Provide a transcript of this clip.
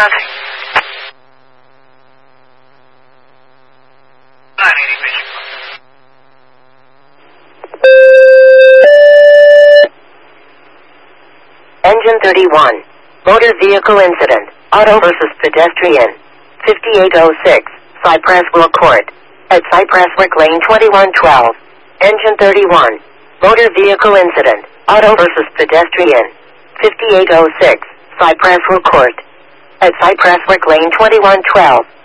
passing. 980 Bishop. Engine 31. Motor vehicle incident. Auto versus pedestrian. 5806. Cypress Will Court. At Cypress Work Lane 2112. Engine 31. Motor vehicle incident. Auto versus pedestrian. 5806. Cypress Will Court. At Cypress Work Lane 2112.